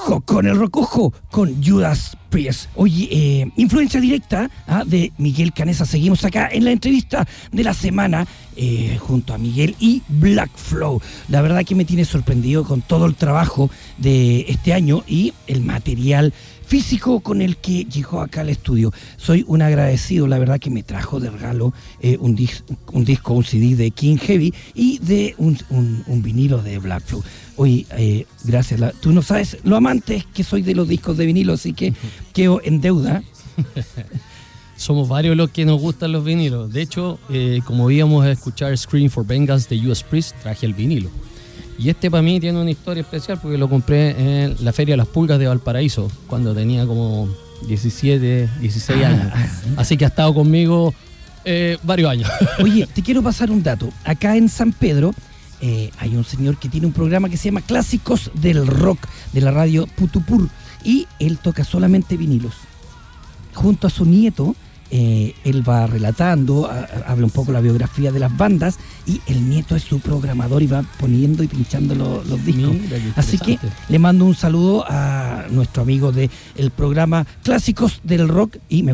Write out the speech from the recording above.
Ojo con el rock, ojo con Judas Priest. Oye, influencia directa de Miguel Canesa. Seguimos acá en la entrevista de la semana junto a Miguel y Black Flow. La verdad que me tiene sorprendido con todo el trabajo de este año y el material físico con el que llegó acá al estudio. Soy un agradecido, la verdad que me trajo de regalo un disco, un CD de King Heavy y de un vinilo de Black Flow. Oye, gracias. Tú no sabes lo amante que soy de los discos de vinilo, así que quedo en deuda. Somos varios los que nos gustan los vinilos. De hecho, como íbamos a escuchar Scream for Vengeance de Judas Priest, traje el vinilo. Y este para mí tiene una historia especial porque lo compré en la Feria de las Pulgas de Valparaíso cuando tenía como 17, 16 años. Así que ha estado conmigo varios años. Oye, te quiero pasar un dato. Acá en San Pedro hay un señor que tiene un programa que se llama Clásicos del Rock de la radio Putupur y él toca solamente vinilos. Junto a su nieto, él va relatando, habla un poco la biografía de las bandas y el nieto es su programador y va poniendo y pinchando los discos. Mira, así que le mando un saludo a nuestro amigo del programa Clásicos del Rock y me